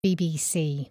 BBC.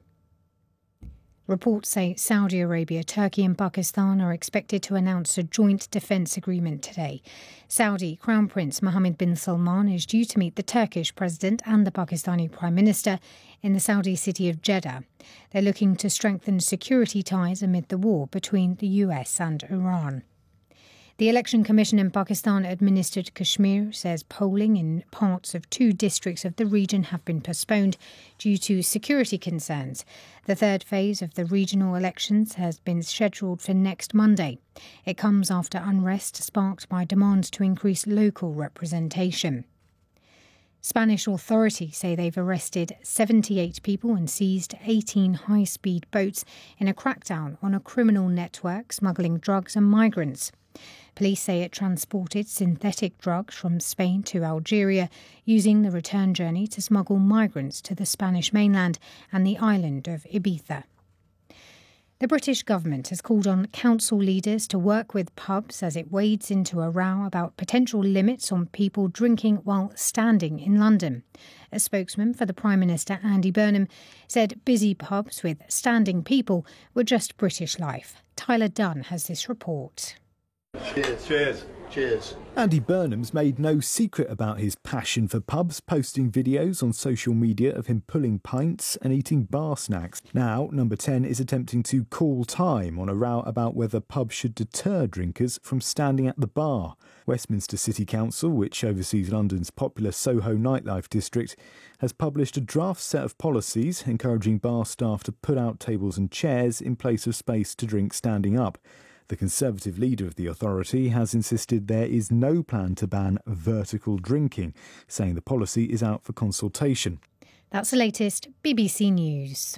Reports say Saudi Arabia, Turkey and Pakistan are expected to announce a joint defence agreement today. Saudi Crown Prince Mohammed bin Salman is due to meet the Turkish President and the Pakistani Prime Minister in the Saudi city of Jeddah. They're looking to strengthen security ties amid the war between the US and Iran. The Election Commission in Pakistan-administered Kashmir says polling in parts of 2 districts of the region have been postponed due to security concerns. The third phase of the regional elections has been scheduled for next Monday. It comes after unrest sparked by demands to increase local representation. Spanish authorities say they've arrested 78 people and seized 18 high-speed boats in a crackdown on a criminal network smuggling drugs and migrants. Police say it transported synthetic drugs from Spain to Algeria, using the return journey to smuggle migrants to the Spanish mainland and the island of Ibiza. The British government has called on council leaders to work with pubs as it wades into a row about potential limits on people drinking while standing in London. A spokesman for the Prime Minister, Andy Burnham, said busy pubs with standing people were just British life. Tyler Dunn has this report. Cheers. Cheers. Cheers. Andy Burnham's made no secret about his passion for pubs, posting videos on social media of him pulling pints and eating bar snacks. Now, Number 10 is attempting to call time on a row about whether pubs should deter drinkers from standing at the bar. Westminster City Council, which oversees London's popular Soho nightlife district, has published a draft set of policies encouraging bar staff to put out tables and chairs in place of space to drink standing up. The Conservative leader of the authority has insisted there is no plan to ban vertical drinking, saying the policy is out for consultation. That's the latest BBC News.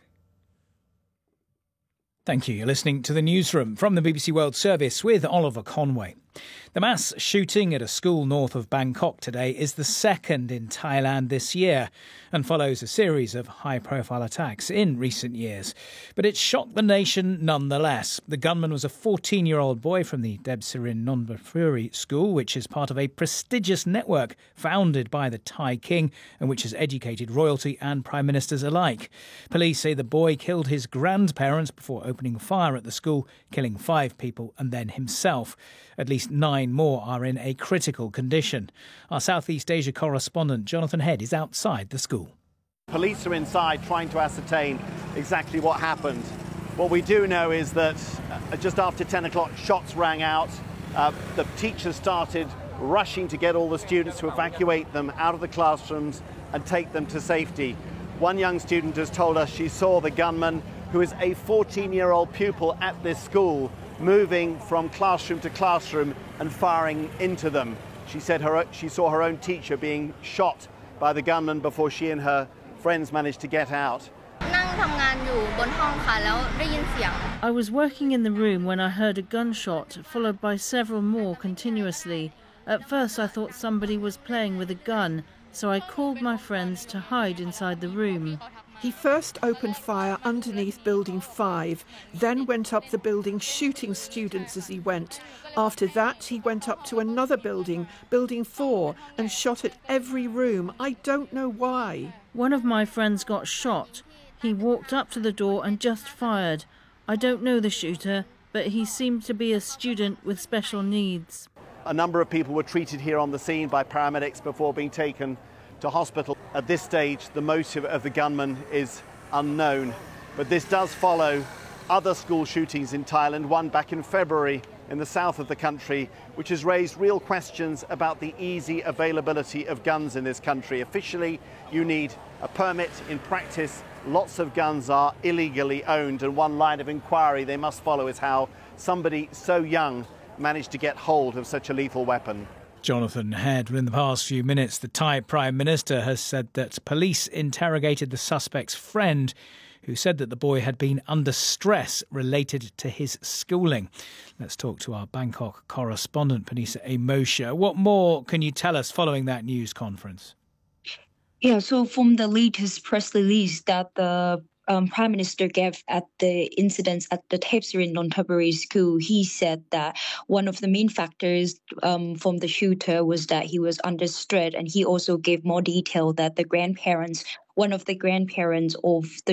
Thank you. You're listening to the Newsroom from the BBC World Service with Oliver Conway. The mass shooting at a school north of Bangkok today is the second in Thailand this year and follows a series of high-profile attacks in recent years. But it shocked the nation nonetheless. The gunman was a 14-year-old boy from the Debsirin Nonbapuri school, which is part of a prestigious network founded by the Thai king and which has educated royalty and prime ministers alike. Police say the boy killed his grandparents before opening fire at the school, killing 5 people and then himself. At least 9 more are in a critical condition. Our Southeast Asia correspondent Jonathan Head is outside the school. Police are inside trying to ascertain exactly what happened. What we do know is that just after 10 o'clock, shots rang out. The teachers started rushing to get all the students to evacuate them out of the classrooms and take them to safety. One young student has told us she saw the gunman, who is a 14-year-old pupil at this school, moving from classroom to classroom and firing into them. She said she saw her own teacher being shot by the gunman before she and her friends managed to get out. I was working in the room when I heard a gunshot, followed by several more continuously. At first I thought somebody was playing with a gun, so I called my friends to hide inside the room. He first opened fire underneath Building 5, then went up the building shooting students as he went. After that, he went up to another building, Building 4, and shot at every room. I don't know why. One of my friends got shot. He walked up to the door and just fired. I don't know the shooter, but he seemed to be a student with special needs. A number of people were treated here on the scene by paramedics before being taken to hospital. At this stage, the motive of the gunman is unknown. But this does follow other school shootings in Thailand, one back in February in the south of the country, which has raised real questions about the easy availability of guns in this country. Officially, you need a permit. In practice, lots of guns are illegally owned, and one line of inquiry they must follow is how somebody so young managed to get hold of such a lethal weapon. Jonathan Head. In the past few minutes, the Thai Prime Minister has said that police interrogated the suspect's friend, who said that the boy had been under stress related to his schooling. Let's talk to our Bangkok correspondent, Panisa Amosha. What more can you tell us following that news conference? Yeah, so from the latest press release that the Prime Minister gave at the incidents at the Debsirin Nonbapuri school, he said that one of the main factors from the shooter was that he was under stress, and he also gave more detail that the grandparents one of the grandparents of the